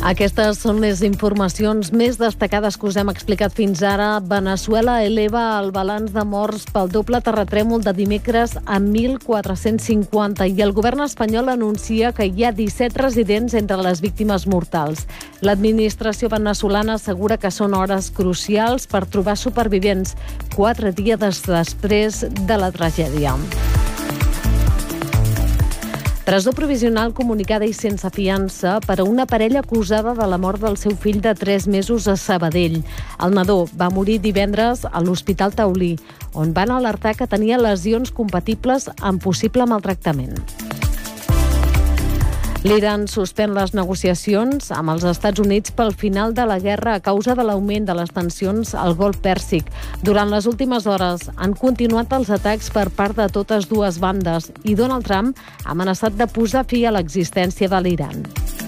Aquestes són les informacions més destacades que us hem explicat fins ara. Veneçuela eleva el balanç de morts pel doble terratrèmol de dimecres a 1.450 i el govern espanyol anuncia que hi ha 17 residents entre les víctimes mortals. L'administració veneçolana assegura que són hores crucials per trobar supervivents 4 dies després de la tragèdia. Presó provisional comunicada i sense fiança per a una parella acusada de la mort del seu fill de 3 mesos a Sabadell. El nadó va morir divendres a l'Hospital Taulí, on van alertar que tenia lesions compatibles amb possible maltractament. L'Iran suspèn les negociacions amb els Estats Units pel final de la guerra a causa de l'augment de les tensions al Golf Pèrsic. Durant les últimes hores han continuat els atacs per part de totes dues bandes i Donald Trump ha amenaçat de posar fi a l'existència de l'Iran.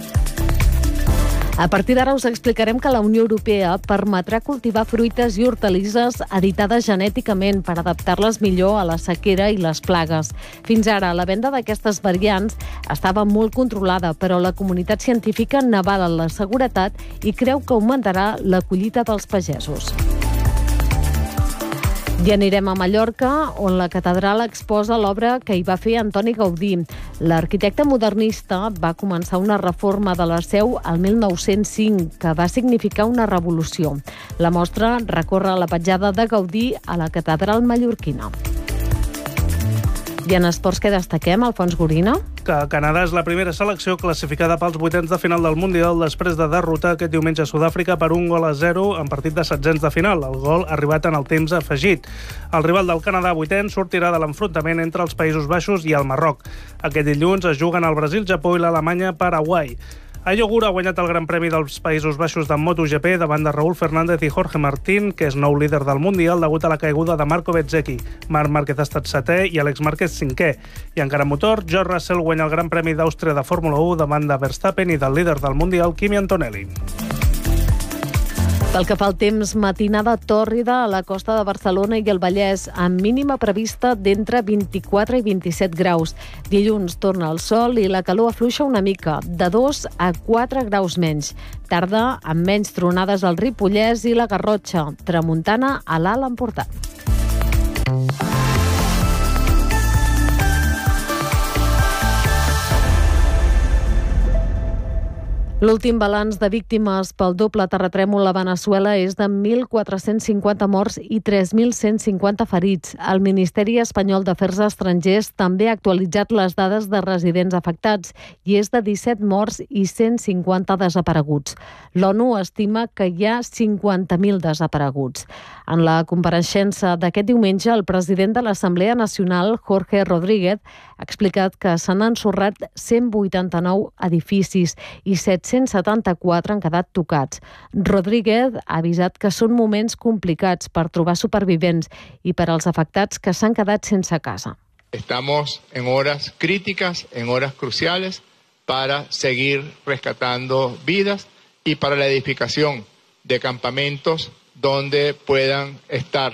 A partir d'ara us explicarem que la Unió Europea permetrà cultivar fruites i hortalisses editades genèticament per adaptar-les millor a la sequera i les plagues. Fins ara, la venda d'aquestes variants estava molt controlada, però la comunitat científica n'avala la seguretat i creu que augmentarà la collita dels pagesos. I anirem a Mallorca, on la catedral exposa l'obra que hi va fer Antoni Gaudí. L'arquitecte modernista va començar una reforma de la seu al 1905, que va significar una revolució. La mostra recorre la petjada de Gaudí a la catedral mallorquina. I en esports que destaquem, Alfons Gorina? Que Canadà és la primera selecció classificada pels vuitens de final del Mundial després de derrotar aquest diumenge a Sud-àfrica per 1-0 en partit de setzents de final. El gol ha arribat en el temps afegit. El rival del Canadà vuitè sortirà de l'enfrontament entre els Països Baixos i el Marroc. Aquest dilluns es juguen el Brasil, Japó i l'Alemanya-Paraguai. Ayogür ha guanyat el Gran Premi dels Països Baixos de MotoGP davant de Raúl Fernández i Jorge Martín, que és nou líder del Mundial degut a la caiguda de Marco Bezzecchi. Marc Márquez ha estat setè i Àlex Márquez cinquè. I encara motor, George Russell guanya el Gran Premi d'Àustria de Fórmula 1 davant de Verstappen i del líder del Mundial, Kimi Antonelli. Pel que fa al temps, matinada tòrrida a la costa de Barcelona i el Vallès, amb mínima prevista d'entre 24 i 27 graus. Dilluns torna el sol i la calor afluixa una mica, de 2 a 4 graus menys. Tarda amb menys tronades al Ripollès i la Garrotxa, tramuntana a l'Alt Empordà. L'últim balanç de víctimes pel doble terratrèmol a Veneçuela és de 1.450 morts i 3.150 ferits. El Ministeri Espanyol d'Afers Estrangers també ha actualitzat les dades de residents afectats i és de 17 morts i 150 desapareguts. L'ONU estima que hi ha 50.000 desapareguts. En la compareixença d'aquest diumenge, el president de l'Assemblea Nacional, Jorge Rodríguez, ha explicat que s'han ensorrat 189 edificis i 774 han quedat tocats. Rodríguez ha avisat que són moments complicats per trobar supervivents i per als afectats que s'han quedat sense casa. Estamos en horas críticas, en horas cruciales para seguir rescatando vidas y para la edificación de campamentos donde puedan estar